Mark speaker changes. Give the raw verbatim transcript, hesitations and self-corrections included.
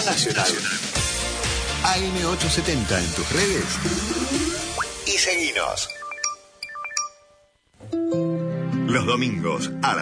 Speaker 1: La Nacional. A M ochocientos setenta en tus redes y seguinos. Los domingos a las